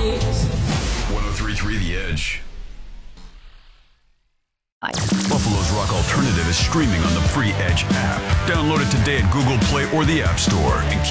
103.3 The Edge. Buffalo's Rock Alternative is streaming on the free Edge app. Download it today at Google Play or the App Store and keep